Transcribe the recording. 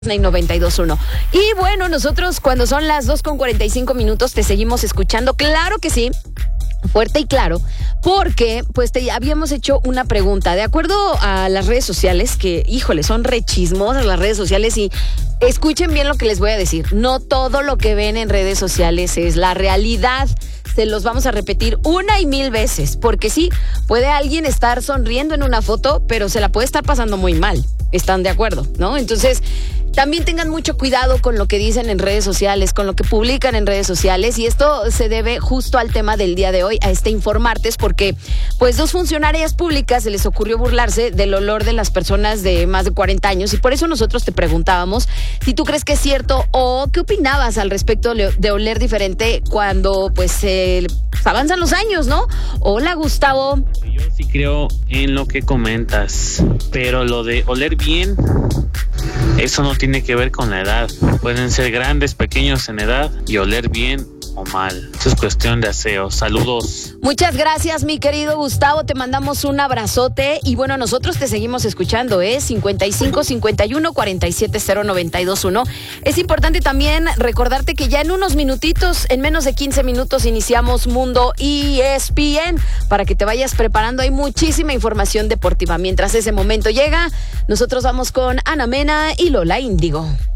92.1. Y bueno, nosotros cuando son las 2:45 te seguimos escuchando, claro que sí, fuerte y claro, porque pues te habíamos hecho una pregunta, de acuerdo a las redes sociales, que híjole, son re chismosas las redes sociales y escuchen bien lo que les voy a decir, no todo lo que ven en redes sociales es la realidad. Se los vamos a repetir una y mil veces, porque sí, puede alguien estar sonriendo en una foto, pero se la puede estar pasando muy mal. ¿Están de acuerdo? ¿No? Entonces, también tengan mucho cuidado con lo que dicen en redes sociales, con lo que publican en redes sociales, y esto se debe justo al tema del día de hoy, a este Informartes, porque pues dos funcionarias públicas se les ocurrió burlarse del olor de las personas de más de 40 años, y por eso nosotros te preguntábamos si tú crees que es cierto o qué opinabas al respecto de oler diferente cuando pues avanzan los años, ¿no? Hola, Gustavo. Yo sí creo en lo que comentas, pero lo de oler bien, eso no tiene que ver con la edad. Pueden ser grandes, pequeños en edad y oler bien o mal. Eso es cuestión de aseo. Saludos. Muchas gracias, mi querido Gustavo. Te mandamos un abrazote y bueno, nosotros te seguimos escuchando, 55 51 47 092.1. Es importante también recordarte que ya en unos minutitos, en menos de 15 minutos, iniciamos Mundo ESPN para que te vayas preparando. Hay muchísima información deportiva. Mientras ese momento llega, nosotros vamos con Ana Mena y Lola Índigo.